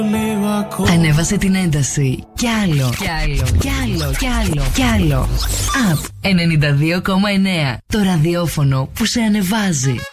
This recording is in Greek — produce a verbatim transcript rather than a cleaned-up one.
Ανέβασε την ένταση. Κι άλλο, κι άλλο, κι άλλο, κι άλλο, κι άλλο. Απ ενενήντα δύο κόμμα εννέα. Το ραδιόφωνο που σε ανεβάζει.